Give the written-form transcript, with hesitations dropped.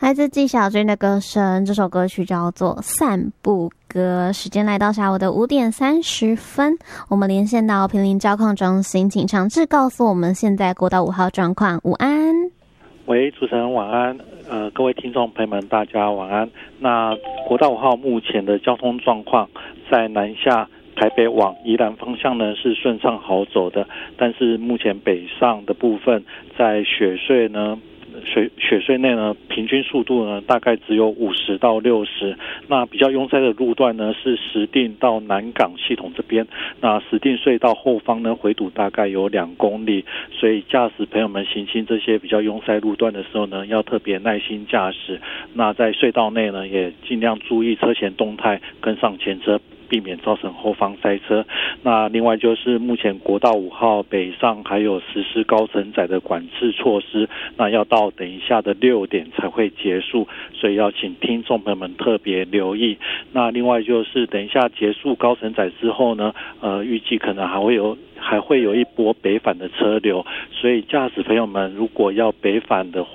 来自纪晓君的歌声，这首歌曲叫做《散步歌》。时间来到下午的5:30，我们连线到坪林交控中心，请长治告诉我们现在国道5号状况。午安。 喂，主持人晚安。各位听众朋友们，大家晚安。那国道5号目前的交通状况，在南下台北往宜兰方向呢是顺畅好走的，但是目前北上的部分，在雪隧内呢，平均速度呢大概只有50到60。那比较拥塞的路段呢是石碇到南港系统这边。那石碇隧道后方呢回堵大概有2公里，所以驾驶朋友们行经这些比较拥塞路段的时候呢，要特别耐心驾驶。那在隧道内呢，也尽量注意车前动态，跟上前车，避免造成后方塞车。那另外就是目前国道5号北上还有实施高承载的管制措施，那要到等一下的6点才会结束，所以要请听众朋友们特别留意。那另外就是等一下结束高承载之后呢，预计可能还会有一波北返的车流，所以驾驶朋友们如果要北返的话，